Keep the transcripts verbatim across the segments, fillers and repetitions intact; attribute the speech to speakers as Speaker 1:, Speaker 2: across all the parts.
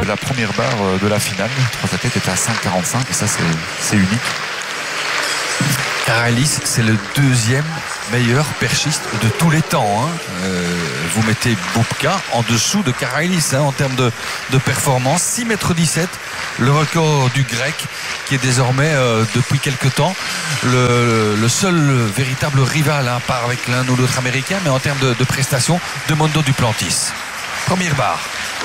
Speaker 1: la première barre de la finale. Trois athlètes étaient à cinq quarante-cinq et ça c'est unique.
Speaker 2: Karailis, c'est le deuxième meilleur perchiste de tous les temps. Hein. Euh, vous mettez Bubka en dessous de Karailis hein, en termes de, de performance. six mètres dix-sept, le record du grec qui est désormais, euh, depuis quelques temps, le, le seul véritable rival, hein, pas avec l'un ou l'autre américain, mais en termes de, de prestations, de Mondo Duplantis. Première barre.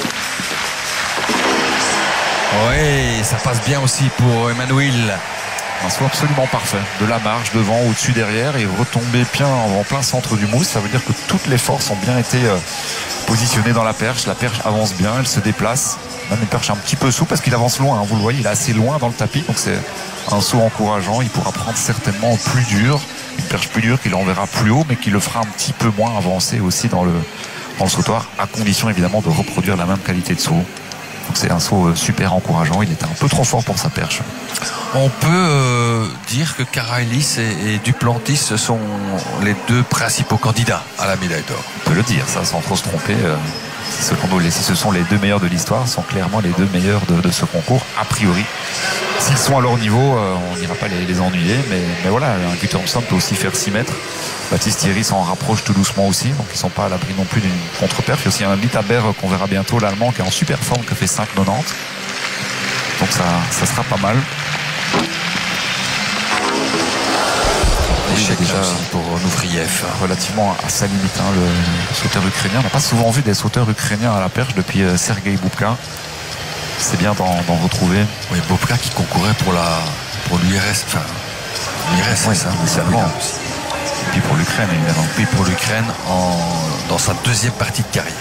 Speaker 2: Oui, ça passe bien aussi pour Emmanuel.
Speaker 1: Un saut absolument parfait, de la marge devant, au-dessus, derrière et retomber bien en plein centre du mousse. Ça veut dire que toutes les forces ont bien été euh, positionnées dans la perche. La perche avance bien, elle se déplace. Même une perche un petit peu souple parce qu'il avance loin, hein, vous le voyez, il est assez loin dans le tapis, donc c'est un saut encourageant. Il pourra prendre certainement plus dur, une perche plus dure qui l'enverra plus haut, mais qui le fera un petit peu moins avancer aussi dans le, dans le sautoir, à condition évidemment de reproduire la même qualité de saut. Donc c'est un saut super encourageant. Il était un peu trop fort pour sa perche.
Speaker 2: On peut euh, dire que Karailis et, et Duplantis sont les deux principaux candidats à la médaille d'or.
Speaker 1: On peut le dire, ça, sans trop se tromper. Euh, selon nous, si ce sont les deux meilleurs de l'histoire, sont clairement les deux meilleurs de, de ce concours, a priori. S'ils sont à leur niveau, euh, on n'ira pas les, les ennuyer. Mais, mais voilà, un Guy Thompson peut aussi faire six mètres. Baptiste Thierry s'en rapproche tout doucement aussi, donc ils ne sont pas à l'abri non plus d'une contre-perf. Il y a aussi un Littaber qu'on verra bientôt, l'Allemand, qui est en super forme, qui a fait cinq quatre-vingt-dix. Donc ça, ça sera pas mal.
Speaker 2: L'échec déjà pour Nouvrieff.
Speaker 1: Relativement à sa limite, hein, le sauteur ukrainien. On n'a pas souvent vu des sauteurs ukrainiens à la perche depuis euh, Sergei Bubka. C'est bien d'en retrouver.
Speaker 2: Oui, Bubka qui concourait pour la pour l'U R S. Enfin, l'U R S,
Speaker 1: oui,
Speaker 2: c'est ça,
Speaker 1: initialement. Et puis pour l'Ukraine, évidemment.
Speaker 2: Puis pour l'Ukraine dans sa deuxième partie de carrière.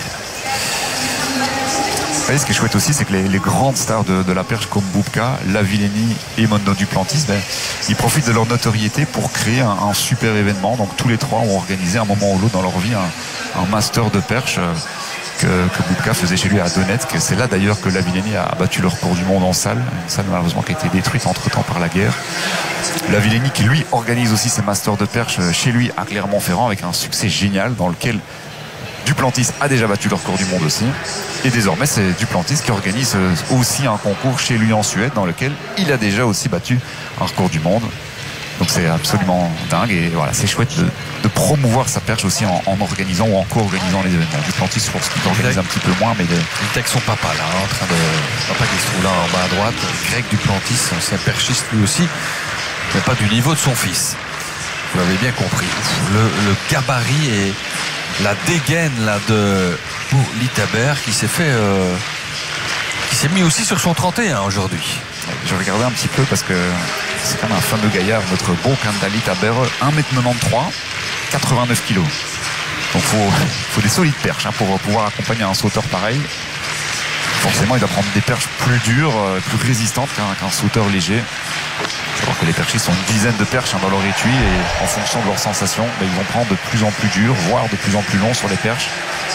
Speaker 1: Vous voyez, ce qui est chouette aussi, c'est que les, les grandes stars de, de la perche comme Bubka, Lavillenie et Mondo Duplantis, ben, ils profitent de leur notoriété pour créer un, un super événement. Donc tous les trois ont organisé un moment ou l'autre dans leur vie un, un master de perche euh, que, que Bubka faisait chez lui à Donetsk. C'est là d'ailleurs que Lavillenie a battu le record du monde en salle, une salle malheureusement qui a été détruite entre-temps par la guerre. Lavillenie qui lui organise aussi ses masters de perche chez lui à Clermont-Ferrand avec un succès génial dans lequel Duplantis a déjà battu le record du monde aussi. Et désormais, c'est Duplantis qui organise aussi un concours chez lui en Suède dans lequel il a déjà aussi battu un record du monde. Donc c'est absolument dingue. Et voilà, c'est chouette de, de promouvoir sa perche aussi en, en organisant ou en co-organisant les événements. Duplantis, je pense qu'il organise un petit peu moins. Mais il est
Speaker 2: avec son papa là, en train de. Papa qui se trouve là en bas à droite. Greg Duplantis, ancien perchiste lui aussi, mais pas du niveau de son fils. Vous l'avez bien compris. Le, le gabarit et la dégaine là de pour Littaber qui s'est fait euh, qui s'est mis aussi sur son trente et un aujourd'hui.
Speaker 1: Je regardais un petit peu parce que c'est quand même un fameux gaillard, notre beau Kanda Littaber, un mètre quatre-vingt-treize, quatre-vingt-neuf kilos. Donc il faut, faut des solides perches hein, pour pouvoir accompagner un sauteur pareil. Forcément, il doit prendre des perches plus dures, plus résistantes qu'un qu'un sauteur léger. Il faut voir que les perchistes ont une dizaine de perches hein, dans leur étui et en fonction de leurs sensations, ben, ils vont prendre de plus en plus dur, voire de plus en plus long sur les perches.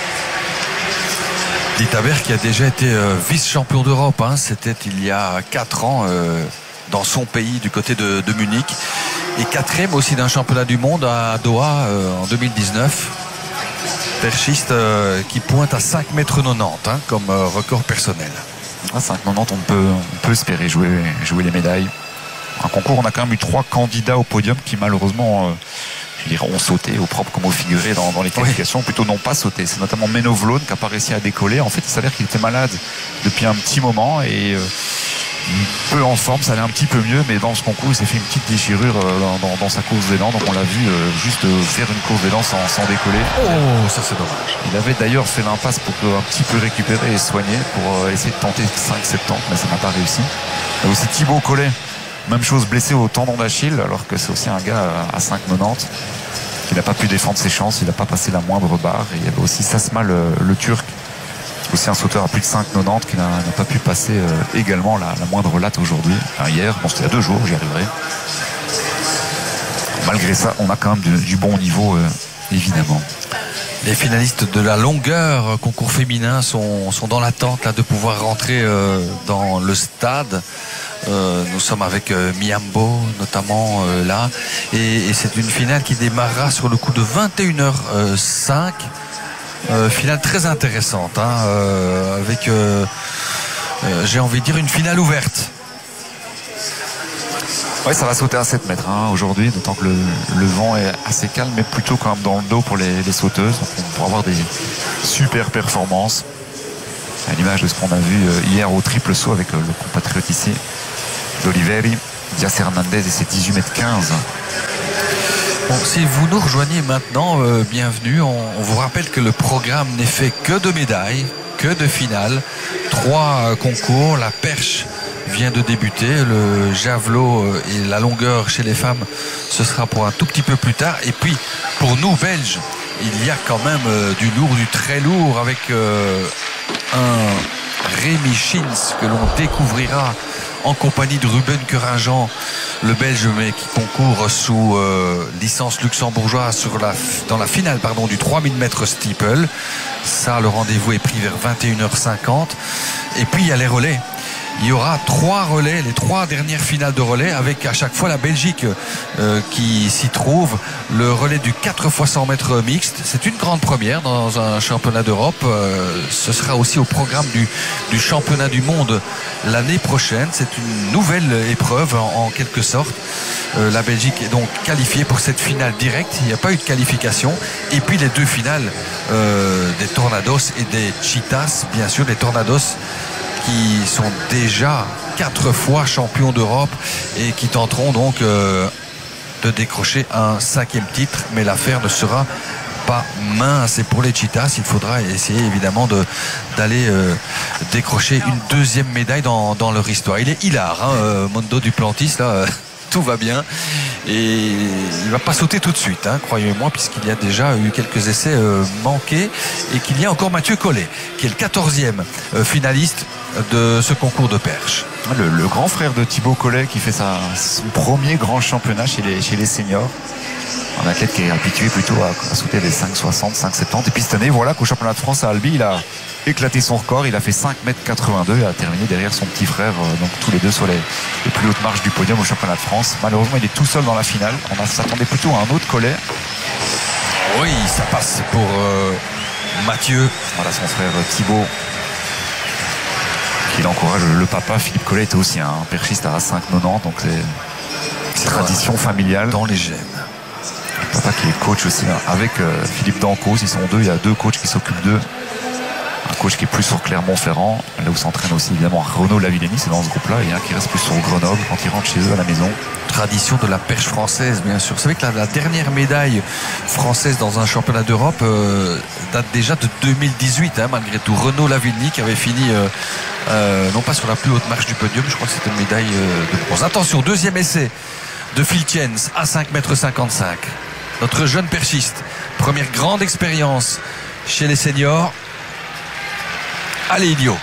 Speaker 2: Littaber qui a déjà été euh, vice-champion d'Europe, hein, c'était il y a quatre ans euh, dans son pays du côté de, de Munich et quatrième aussi d'un championnat du monde à Doha euh, en deux mille dix-neuf. Perchiste euh, qui pointe à cinq mètres quatre-vingt-dix hein, comme euh, record personnel.
Speaker 1: À cinq mètres quatre-vingt-dix, on peut, on peut espérer jouer, jouer les médailles. Un concours, on a quand même eu trois candidats au podium qui malheureusement euh, je dirais, ont sauté au propre comme au figuré dans, dans les qualifications, oui. Plutôt n'ont pas sauté. C'est notamment Menno Vlone qui n'a pas réussi à décoller. En fait, il s'avère qu'il était malade depuis un petit moment et euh, peu en forme, ça allait un petit peu mieux, mais dans ce concours, il s'est fait une petite déchirure euh, dans, dans, dans sa course d'élan. Donc on l'a vu euh, juste euh, faire une course d'élan sans, sans décoller.
Speaker 2: Oh, ça c'est dommage.
Speaker 1: Il avait d'ailleurs fait l'impasse pour euh, un petit peu récupérer et soigner pour euh, essayer de tenter cinq septante, mais ça n'a pas réussi. Il y a aussi Thibaut Collet. Même chose, blessé au tendon d'Achille, alors que c'est aussi un gars à cinq quatre-vingt-dix qui n'a pas pu défendre ses chances, il n'a pas passé la moindre barre. Et il y avait aussi Sasma, le, le Turc, aussi un sauteur à plus de cinq quatre-vingt-dix qui n'a pas pu passer euh, également la, la moindre latte aujourd'hui, enfin hier, bon c'était il y a deux jours, j'y arriverai. Malgré ça, on a quand même du, du bon niveau, euh, évidemment.
Speaker 2: Les finalistes de la longueur concours féminin sont, sont dans l'attente là, de pouvoir rentrer euh, dans le stade. Euh, nous sommes avec euh, Miambo notamment euh, là et, et c'est une finale qui démarrera sur le coup de vingt et une heures cinq. Euh, finale très intéressante hein, euh, avec euh, euh, j'ai envie de dire, une finale ouverte.
Speaker 1: Oui, ça va sauter à sept mètres hein, aujourd'hui, d'autant que le, le vent est assez calme, mais plutôt quand même dans le dos pour les, les sauteuses. Donc on pourra avoir des super performances, à l'image de ce qu'on a vu hier au triple saut avec le compatriote ici d'Oliveri, Dias Hernandez et ses dix-huit mètres quinze.
Speaker 2: Bon, si vous nous rejoignez maintenant, euh, bienvenue. On, on vous rappelle que le programme n'est fait que de médailles, que de finales. Trois euh, concours, la perche vient de débuter, le javelot et la longueur chez les femmes, ce sera pour un tout petit peu plus tard. Et puis, pour nous, Belges, il y a quand même euh, du lourd, du très lourd, avec euh, un Rémi Schins que l'on découvrira en compagnie de Ruben Keuringen, le Belge, mais qui concourt sous euh, licence luxembourgeoise sur la, dans la finale pardon, du trois mille mètres steeple. Ça, le rendez-vous est pris vers vingt et une heures cinquante. Et puis, il y a les relais. Il y aura trois relais, les trois dernières finales de relais, avec à chaque fois la Belgique euh, qui s'y trouve. Le relais du quatre fois cent mètres mixte, c'est une grande première dans un championnat d'Europe. Euh, ce sera aussi au programme du, du championnat du monde l'année prochaine. C'est une nouvelle épreuve en, en quelque sorte. Euh, la Belgique est donc qualifiée pour cette finale directe. Il n'y a pas eu de qualification. Et puis les deux finales euh, des Tornados et des Cheetahs, bien sûr, des Tornados qui sont déjà quatre fois champions d'Europe et qui tenteront donc euh, de décrocher un cinquième titre, mais l'affaire ne sera pas mince. Et pour les Cheetahs, il faudra essayer évidemment de, d'aller euh, décrocher une deuxième médaille dans, dans leur histoire. Il est hilar, hein, euh, Mondo Duplantis, là, euh, tout va bien. Et il ne va pas sauter tout de suite, hein, croyez-moi, puisqu'il y a déjà eu quelques essais euh, manqués et qu'il y a encore Mathieu Collet, qui est le quatorzième euh, finaliste de ce concours de perche.
Speaker 1: Le, le grand frère de Thibaut Collet qui fait sa, son premier grand championnat chez les, chez les seniors. Un athlète qui est habitué plutôt à, à sauter des cinq soixante, cinq soixante-dix. Et puis cette année, voilà qu'au championnat de France à Albi, il a éclaté son record. Il a fait cinq mètres quatre-vingt-deux. Il a terminé derrière son petit frère, donc tous les deux sur les, les plus hautes marches du podium au championnat de France. Malheureusement, il est tout seul dans la finale. On s'attendait plutôt à un autre Collet.
Speaker 2: Oui, ça passe pour euh, Mathieu.
Speaker 1: Voilà son frère Thibaut. Il encourage le papa. Philippe Collet était aussi un perchiste à cinq quatre-vingt-dix, donc c'est tradition familiale.
Speaker 2: Dans les gènes.
Speaker 1: Le papa qui est coach aussi avec euh, Philippe Dancos. Ils sont deux, il y a deux coachs qui s'occupent d'eux. Un coach qui est plus sur Clermont-Ferrand, là où s'entraîne aussi évidemment Renaud Lavillenie, c'est dans ce groupe-là, et un qui reste plus sur Grenoble quand ils rentrent chez eux à la maison.
Speaker 2: Tradition de la perche française, bien sûr. Vous savez que la, la dernière médaille française dans un championnat d'Europe euh, date déjà de deux mille dix-huit, hein, malgré tout. Renaud Lavillenie qui avait fini, euh, euh, non pas sur la plus haute marche du podium, je crois que c'était une médaille euh, de bronze. Attention, deuxième essai de Phil Tjens à cinq mètres cinquante-cinq. Notre jeune perchiste, première grande expérience chez les seniors. Allez, idiot.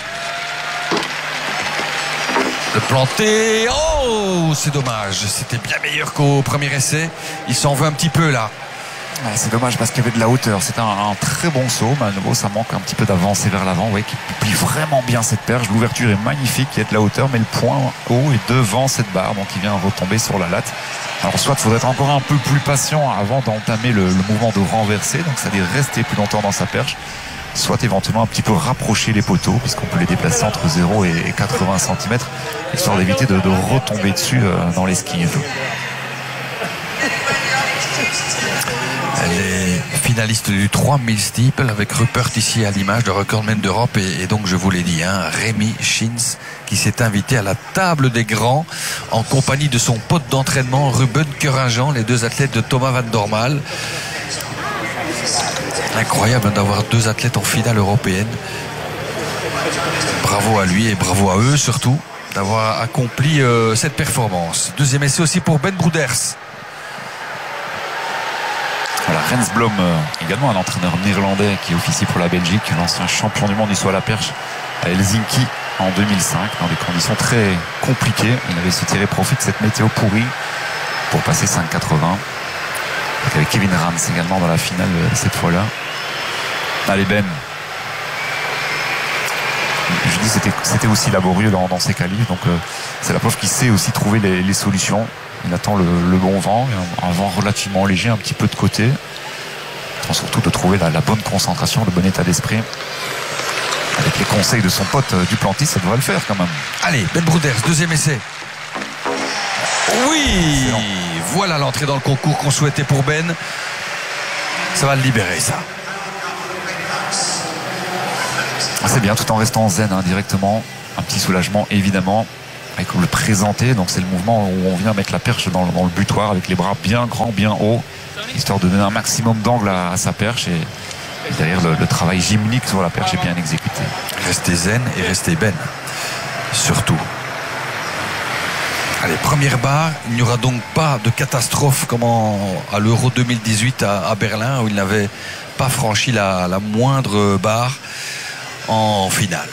Speaker 2: Le planter. Oh, c'est dommage. C'était bien meilleur qu'au premier essai. Il s'en veut un petit peu là.
Speaker 1: Ouais, c'est dommage parce qu'il y avait de la hauteur. C'était un, un très bon saut, mais à nouveau ça manque un petit peu d'avancée vers l'avant. Ouais, qui plie vraiment bien cette perche. L'ouverture est magnifique, il y a de la hauteur, mais le point haut est devant cette barre, donc il vient retomber sur la latte. Alors soit il faudrait être encore un peu plus patient avant d'entamer le, le mouvement de renverser, donc ça veut dire rester plus longtemps dans sa perche, soit éventuellement un petit peu rapprocher les poteaux, puisqu'on peut les déplacer entre zéro et quatre-vingts centimètres, histoire d'éviter de, de retomber dessus euh, dans l'esquive.
Speaker 2: Les finalistes du trois mille steeple avec Rupert ici à l'image, de recordman d'Europe, et, et donc je vous l'ai dit, hein, Rémi Schins qui s'est invité à la table des grands en compagnie de son pote d'entraînement Ruben Keuringen, les deux athlètes de Thomas Van Dormael. Incroyable d'avoir deux athlètes en finale européenne. Bravo à lui et bravo à eux surtout d'avoir accompli euh, cette performance. Deuxième essai aussi pour Ben Broeders.
Speaker 1: Voilà, Rens Blom, euh, également un entraîneur néerlandais qui officie pour la Belgique, l'ancien champion du monde du saut à la perche à Helsinki en deux mille cinq, dans des conditions très compliquées. Il avait su tirer profit de cette météo pourrie pour passer cinq quatre-vingts. Avec Kevin Rans également dans la finale euh, cette fois-là. Allez Ben. Je dis c'était c'était aussi laborieux dans, dans ces qualifs, donc euh, c'est la preuve qu'il sait aussi trouver les, les solutions. Il attend le, le bon vent, un, un vent relativement léger, un petit peu de côté. Il attend surtout de trouver la, la bonne concentration, le bon état d'esprit. avec les conseils de son pote euh, Duplantis, ça devrait le faire quand même.
Speaker 2: Allez, Ben Broeders, deuxième essai. Oui, excellent. Voilà l'entrée dans le concours qu'on souhaitait pour Ben. Ça va le libérer, ça.
Speaker 1: C'est bien, tout en restant zen hein, directement. Un petit soulagement évidemment. Et comme le présenter, donc c'est le mouvement où on vient mettre la perche dans, dans le butoir avec les bras bien grands, bien hauts, histoire de donner un maximum d'angle à, à sa perche. Et, et derrière le, le travail gymnique sur la perche est bien exécuté.
Speaker 2: Restez zen et restez Ben, surtout. Allez, première barre, il n'y aura donc pas de catastrophe comme en, à l'Euro deux mille dix-huit à, à Berlin où il n'avait pas franchi la, la moindre barre en finale.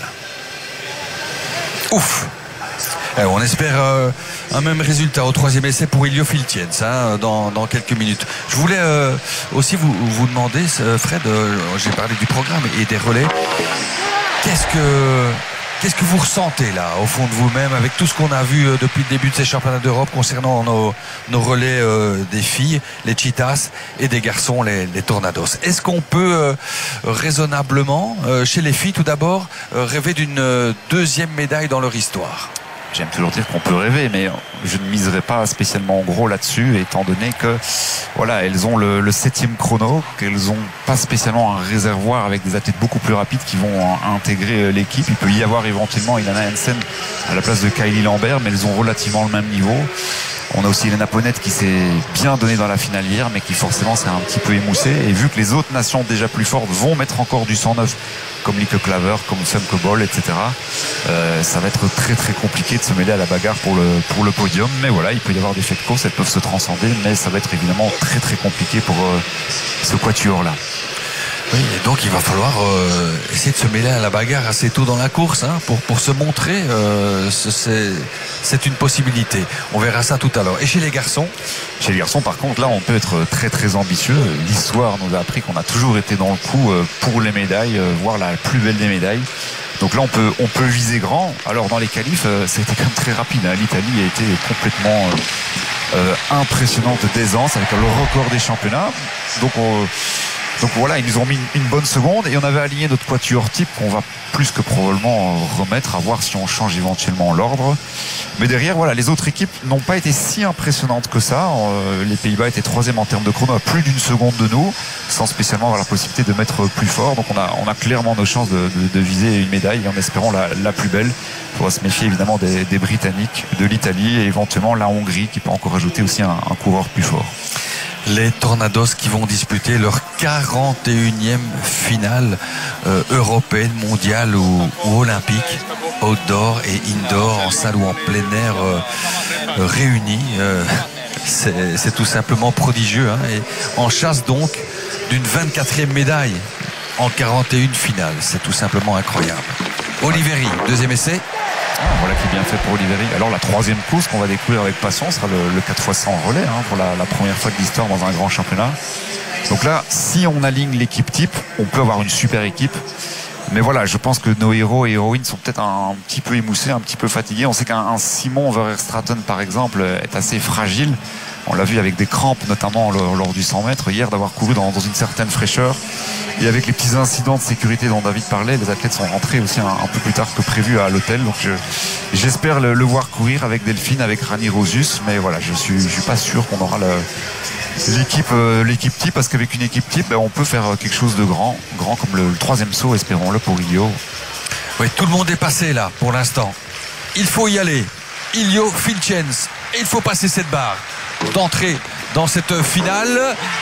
Speaker 2: Ouf. Alors, on espère euh, un même résultat au troisième essai pour Elio Filtiens hein, dans, dans quelques minutes. Je voulais euh, aussi vous, vous demander, Fred, euh, j'ai parlé du programme et des relais. Qu'est-ce que, qu'est-ce que vous ressentez là, au fond de vous-même, avec tout ce qu'on a vu euh, depuis le début de ces championnats d'Europe concernant nos, nos relais euh, des filles, les Cheetahs, et des garçons, les, les Tornados. Est-ce qu'on peut euh, raisonnablement, euh, chez les filles tout d'abord, euh, rêver d'une euh, deuxième médaille dans leur histoire ?
Speaker 1: J'aime toujours dire qu'on peut rêver, mais je ne miserai pas spécialement en gros là-dessus, étant donné que voilà, elles ont le, le septième chrono, qu'elles n'ont pas spécialement un réservoir avec des athlètes beaucoup plus rapides qui vont intégrer l'équipe. Il peut y avoir éventuellement Ilana Hansen à la place de Kylie Lambert, mais elles ont relativement le même niveau. On a aussi Elena Ponette qui s'est bien donnée dans la finale hier, mais qui forcément s'est un petit peu émoussée. Et vu que les autres nations déjà plus fortes vont mettre encore du cent neuf, comme Lieke Klaver, comme Femke Bol, et cetera, euh, ça va être très très compliqué de se mêler à la bagarre pour le, pour le podium. Mais voilà, il peut y avoir des faits de course, elles peuvent se transcender, mais ça va être évidemment très très compliqué pour euh, ce quatuor-là.
Speaker 2: Oui, et donc il va falloir euh, essayer de se mêler à la bagarre assez tôt dans la course hein, pour, pour se montrer. Euh, c'est, c'est une possibilité. On verra ça tout à l'heure. Et chez les garçons ?
Speaker 1: Chez les garçons, par contre, là, on peut être très très ambitieux. L'histoire nous a appris qu'on a toujours été dans le coup pour les médailles, voire la plus belle des médailles. Donc là, on peut, on peut viser grand. Alors dans les qualifs, c'était quand même très rapide. Hein. L'Italie a été complètement euh, impressionnante d'aisance avec le record des championnats. Donc on... Donc voilà, ils nous ont mis une bonne seconde et on avait aligné notre quatuor type qu'on va plus que probablement remettre, à voir si on change éventuellement l'ordre. Mais derrière, voilà, les autres équipes n'ont pas été si impressionnantes que ça. Euh, les Pays-Bas étaient troisième en termes de chrono à plus d'une seconde de nous, sans spécialement avoir la possibilité de mettre plus fort. Donc on a, on a clairement nos chances de, de, de viser une médaille en espérant la, la plus belle. Il faudra se méfier évidemment des, des Britanniques, de l'Italie et éventuellement la Hongrie qui peut encore ajouter aussi un, un coureur plus fort.
Speaker 2: Les Tornados qui vont disputer leur quarante et unième finale euh, européenne, mondiale ou, ou olympique, outdoor et indoor, en salle ou en plein air euh, euh, réunis. Euh, c'est, c'est tout simplement prodigieux. Hein, et en chasse donc d'une vingt-quatrième médaille en quarante et une finales. C'est tout simplement incroyable. Oliveri, deuxième essai.
Speaker 1: Ah, voilà qui est bien fait pour Oliveri. Alors la troisième course qu'on va découvrir avec passion sera le, le quatre fois cent relais hein, pour la, la première fois de l'histoire dans un grand championnat. Donc là, si on aligne l'équipe type, on peut avoir une super équipe. Mais voilà, je pense que nos héros et héroïnes sont peut-être un, un petit peu émoussés, un petit peu fatigués. On sait qu'un Simon Verstraeten, par exemple, est assez fragile. On l'a vu avec des crampes, notamment lors, lors du cent mètres hier, d'avoir couru dans, dans une certaine fraîcheur. Et avec les petits incidents de sécurité dont David parlait, les athlètes sont rentrés aussi un, un peu plus tard que prévu à l'hôtel. Donc je, j'espère le, le voir courir avec Delphine, avec Rani Rosus. Mais voilà, je suis, je suis pas sûr qu'on aura le, l'équipe, euh, l'équipe type, parce qu'avec une équipe type, ben, on peut faire quelque chose de grand, grand comme le, le troisième saut, espérons-le pour Ilio.
Speaker 2: Oui, tout le monde est passé là pour l'instant. Il faut y aller. Elio Filtiens. Et il faut passer cette barre d'entrée dans cette finale.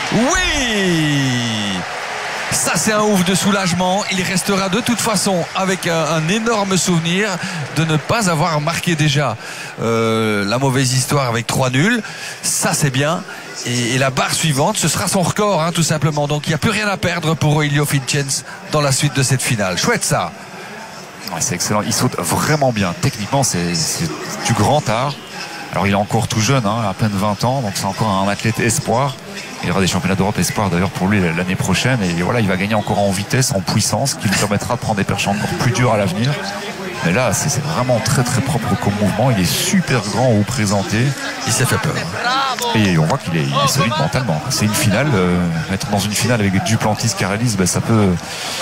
Speaker 2: Oui! Ça, c'est un ouf de soulagement. Il restera de toute façon avec un, un énorme souvenir de ne pas avoir marqué déjà euh, la mauvaise histoire avec trois nuls. Ça, c'est bien. Et, et la barre suivante, ce sera son record, hein, tout simplement. Donc, il n'y a plus rien à perdre pour Elio Filtiens dans la suite de cette finale. Chouette, ça.
Speaker 1: Ouais, c'est excellent. Il saute vraiment bien. Techniquement, c'est, c'est du grand art. Alors, il est encore tout jeune, hein, à peine vingt ans. Donc, c'est encore un athlète espoir. Il y aura des championnats d'Europe espoir d'ailleurs pour lui l'année prochaine. Et voilà, il va gagner encore en vitesse, en puissance, qui lui permettra de prendre des perches encore plus dures à l'avenir. Mais là, c'est, c'est vraiment très très propre comme mouvement. Il est super grand au présenté.
Speaker 2: Il s'est fait peur.
Speaker 1: Et on voit qu'il est, il est solide mentalement. C'est une finale. Euh, être dans une finale avec Duplantis, Karelys, ben, ça peut,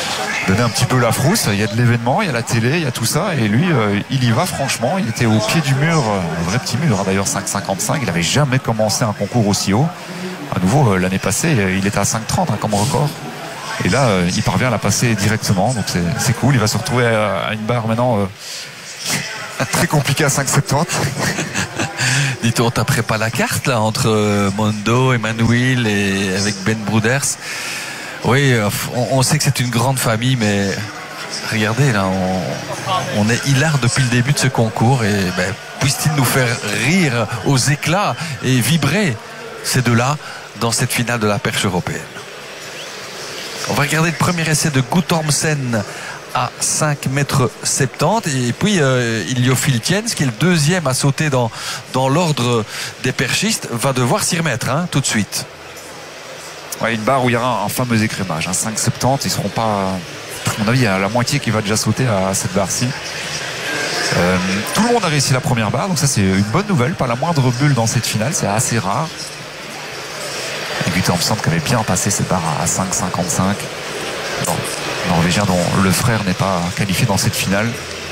Speaker 1: donner un petit peu la frousse. Il y a de l'événement, il y a la télé, il y a tout ça. Et lui, euh, il y va franchement. Il était au pied du mur, un vrai petit mur, hein, d'ailleurs cinq cinquante-cinq. Il n'avait jamais commencé un concours aussi haut. À nouveau, euh, l'année passée, il était à cinq trente hein, comme record. Et là, euh, il parvient à la passer directement. Donc c'est cool. Il va se retrouver à, à une barre maintenant euh, très compliquée à cinq soixante-dix.
Speaker 2: Dis-toi, on taperait pas la carte là entre Mondo, Emmanuel et avec Ben Broeders. Oui, on, on sait que c'est une grande famille, mais regardez là, on, on est hilar depuis le début de ce concours et ben, puisse-t-il nous faire rire aux éclats et vibrer ces deux-là dans cette finale de la perche européenne. On va regarder le premier essai de Guttormsen à cinq mètres soixante-dix et puis euh, Ilio Filtiens qui est le deuxième à sauter dans, dans l'ordre des perchistes va devoir s'y remettre hein, tout de suite.
Speaker 1: Ouais, une barre où il y aura un, un fameux écrémage hein, cinq soixante-dix, ils seront pas à mon avis il y a la moitié qui va déjà sauter à cette barre-ci. Euh, tout le monde a réussi la première barre, donc ça c'est une bonne nouvelle, pas la moindre bulle dans cette finale, c'est assez rare. Et Guttormsen qui avait bien passé cette barre à cinq cinquante-cinq. Bon, Norvégien dont le frère n'est pas qualifié dans cette finale.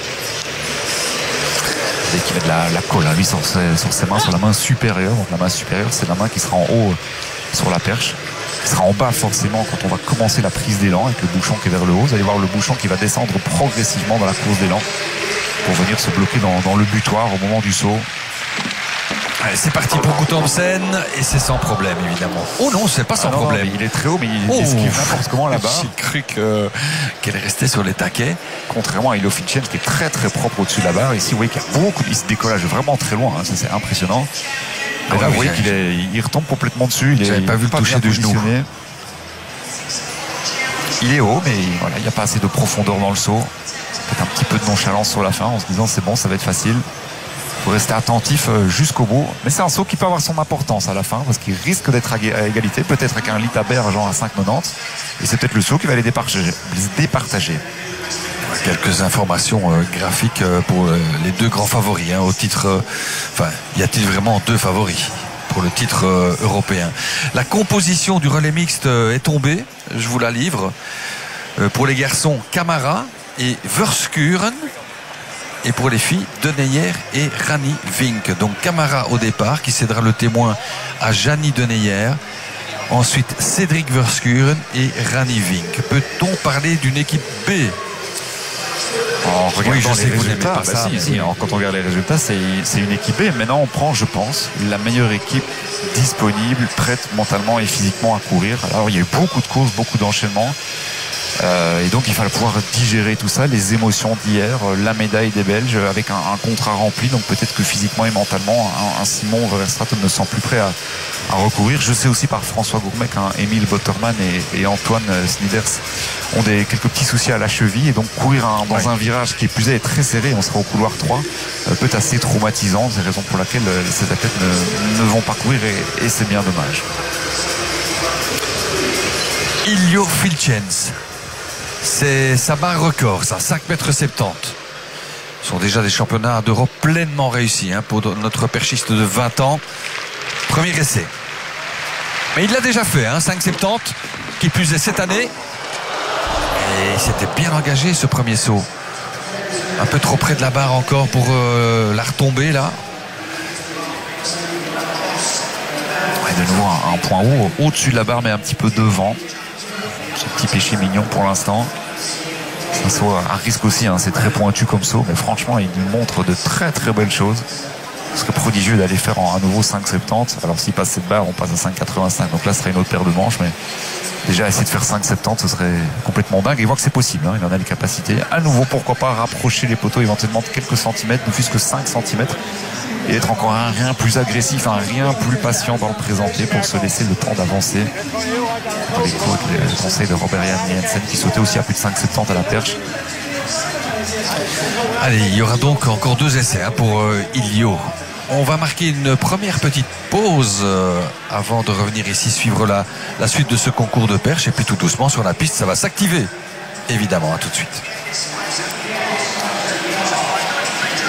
Speaker 1: Et qui met de la, la colle à lui sur ses, sur ses mains, sur la main supérieure. Donc la main supérieure, c'est la main qui sera en haut sur la perche. Qui sera en bas forcément quand on va commencer la prise d'élan avec le bouchon qui est vers le haut. Vous allez voir le bouchon qui va descendre progressivement dans la course d'élan pour venir se bloquer dans, dans le butoir au moment du saut.
Speaker 2: Allez, c'est parti pour Guttormsen et c'est sans problème évidemment. Oh non, c'est pas sans
Speaker 1: ah non,
Speaker 2: problème.
Speaker 1: Non, il est très haut, mais il
Speaker 2: oh,
Speaker 1: esquive n'importe comment là-bas.
Speaker 2: J'ai cru que, qu'elle est restée sur les taquets.
Speaker 1: Contrairement à Ilio Filtiens qui est très très propre au-dessus de la barre. Ici, vous voyez qu'il y a beaucoup, il se décollage vraiment très loin. Hein, ça c'est impressionnant. Et là, vous voyez qu'il est, il retombe complètement dessus. Il
Speaker 2: J'avais pas vu le toucher du genou.
Speaker 1: Il est haut, mais voilà, il n'y a pas assez de profondeur dans le saut. Peut-être un petit peu de nonchalance sur la fin en se disant c'est bon, ça va être facile. Il faut rester attentif jusqu'au bout. Mais c'est un saut qui peut avoir son importance à la fin parce qu'il risque d'être à égalité, peut-être avec un Litaber genre à cinq quatre-vingt-dix. Et c'est peut-être le saut qui va les départager. départager.
Speaker 2: Quelques informations euh, graphiques euh, pour euh, les deux grands favoris hein, au titre. Euh, enfin, y a-t-il vraiment deux favoris pour le titre euh, européen? La composition du relais mixte euh, est tombée. Je vous la livre. Euh, pour les garçons, Camara et Verschuren. Et pour les filles, Deneyer et Rani Vink. Donc Camara au départ qui cédera le témoin à Jani Deneyer. Ensuite Cédric Verschuren et Rani Vink. Peut-on parler d'une équipe B?
Speaker 1: En regardant
Speaker 2: oui, je sais
Speaker 1: les
Speaker 2: que vous
Speaker 1: résultats,
Speaker 2: pas
Speaker 1: bah
Speaker 2: ça,
Speaker 1: si, si, alors, quand on regarde les résultats, c'est une équipe B. Maintenant, on prend, je pense, la meilleure équipe disponible, prête mentalement et physiquement à courir. Alors, il y a eu beaucoup de courses, beaucoup d'enchaînements. Euh, et donc il fallait pouvoir digérer tout ça, les émotions d'hier, la médaille des Belges avec un, un contrat rempli, donc peut-être que physiquement et mentalement un, un Simon Verstraeten ne sent plus prêt à, à recourir. Je sais aussi par François Gourmet qu'un Emile Botterman et, et Antoine Snyders ont des, quelques petits soucis à la cheville et donc courir un, dans ouais. un virage qui est plus est très serré, on sera au couloir trois, euh, peut être assez traumatisant. C'est la raison pour laquelle euh, ces athlètes ne, ne vont pas courir et, et c'est bien dommage.
Speaker 2: Ilio Filtiens, c'est sa barre record, ça, cinq mètres soixante-dix. Ce sont déjà des championnats d'Europe pleinement réussis hein, pour notre perchiste de vingt ans. Premier essai. Mais il l'a déjà fait, hein, cinq mètres soixante-dix, qui plus est cette année. Et il s'était bien engagé ce premier saut. Un peu trop près de la barre encore pour euh, la retomber là.
Speaker 1: Et de nouveau un, un point haut, au-dessus de la barre mais un petit peu devant. Ce petit péché mignon pour l'instant. C'est un saut à risque aussi, hein. C'est très pointu comme saut, mais franchement il nous montre de très très belles choses. Ce serait prodigieux d'aller faire en, à nouveau cinq soixante-dix. Alors s'il passe cette barre, on passe à cinq quatre-vingt-cinq. Donc là ce serait une autre paire de manches, mais déjà essayer de faire cinq soixante-dix, ce serait complètement dingue. Et il voit que c'est possible, hein. Il en a les capacités. À nouveau, pourquoi pas rapprocher les poteaux éventuellement de quelques centimètres, ne fût-ce que cinq centimètres. Et être encore un rien plus agressif, un rien plus patient dans le présenté pour se laisser le temps d'avancer. Les conseils de Robert Jan Jensen qui sautait aussi à plus de cinq soixante-dix à la perche.
Speaker 2: Allez, il y aura donc encore deux essais hein, pour euh, Ilio. On va marquer une première petite pause euh, avant de revenir ici suivre la, la suite de ce concours de perche. Et puis tout doucement sur la piste, ça va s'activer. Évidemment, à tout de suite.